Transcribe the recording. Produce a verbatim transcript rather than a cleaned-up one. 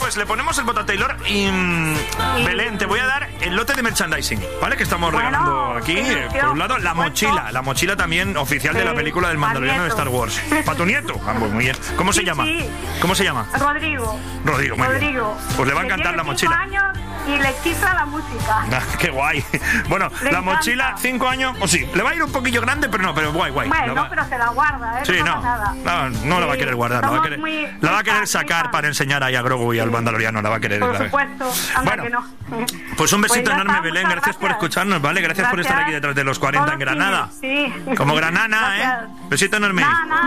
pues le ponemos el voto a Taylor y... Mm, sí. Belén, te voy a dar el lote de merchandising, ¿vale? Que estamos bueno, regalando aquí. Eh, por un lado, la mochila. La mochila también oficial sí. de la película del Mandaloriano de Star Wars. ¿Para tu nieto? Ah, pues muy bien. ¿Cómo se sí, llama? Sí. ¿Cómo se llama? Rodrigo. Rodrigo, muy Rodrigo. bien. Pues le va a encantar la mochila. Años y le chifla la música. Ah, qué guay. Bueno, le la encanta. Mochila, cinco años, o sí, le va a ir un poquillo grande, pero no, pero guay, guay. Bueno, no, pero se la guarda, ¿eh? Sí, no. no, nada. no, no sí. la va a querer guardar, la va a querer, muy, la va a querer sacar muy para enseñar ahí a Grogu y al Mandaloriano, la va a querer. Por supuesto, anda bueno, que no. Pues un besito pues enorme, está, Belén, gracias, gracias por escucharnos, ¿vale? Gracias, gracias por estar aquí detrás de los cuarenta en Granada. Sí. Como Granana, gracias. ¿eh? Besito enorme. Nah, nah.